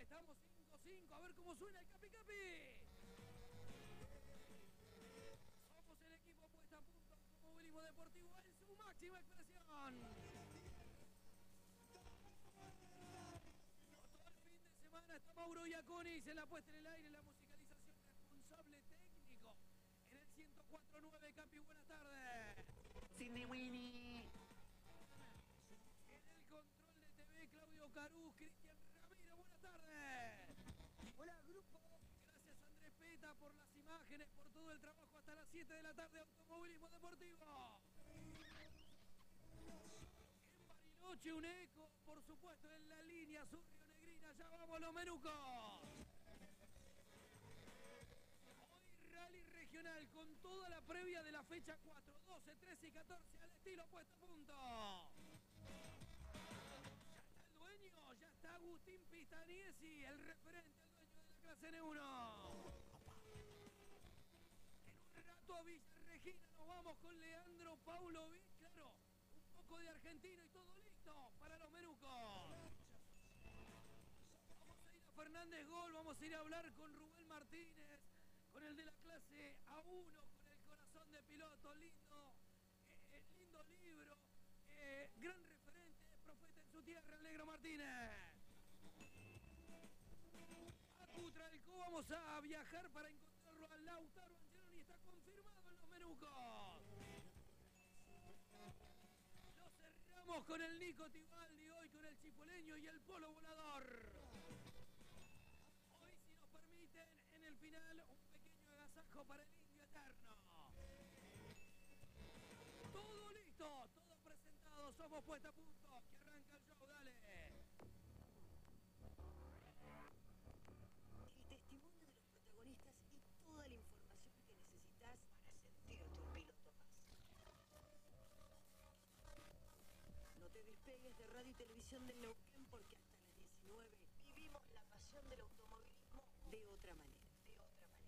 estamos 5-5. A ver cómo suena el Capi Capi. Somos el equipo puesta a punto. Automovilismo deportivo en su máxima expresión. Todo el fin de semana está Mauro Iaconis en la puesta en el aire, en la musicalización, responsable técnico. En el 104.9, Capi, buenas tardes. Cindy Winnie. En el control de TV, Claudio Carús, Cristian Ramiro, buenas tardes. Hola, grupo. Gracias, Andrés Peta, por las imágenes, por todo el trabajo hasta las 7 de la tarde, Automovilismo Deportivo. En Bariloche, un eco, por supuesto, en la línea sur rionegrina. Ya vamos los menucos. Rally regional con toda la previa de la fecha 4, 12, 13 y 14 al estilo puesto a punto. Ya está el dueño, ya está Agustín Pistaniesi, el referente, el dueño de la clase N1. En un rato a Villa Regina nos vamos con Leandro Paulovic, claro, un poco de argentino y todo listo para los menucos. Vamos a ir a Fernández Gol, vamos a ir a hablar con Rubén Martínez, con el de la clase A1, con el corazón de piloto, lindo libro, gran referente, profeta en su tierra, el Negro Martínez. A Cutralcó vamos a viajar para encontrarlo a Lautaro Angeloni, está confirmado en los menucos. Lo cerramos con el Nico Tibaldi, hoy con el Chipoleño y el Polo Volador. Hoy, si nos permiten, en el final, un pequeño agasajo para el Indio Eterno. Todo listo, todo presentado, somos puesta a punto, que arranca el show, dale. El testimonio de los protagonistas y toda la información que necesitas para sentirte un piloto más. No te despegues de Radio y Televisión del Neuquén, porque hasta las 19 vivimos la pasión del automovilismo de otra manera.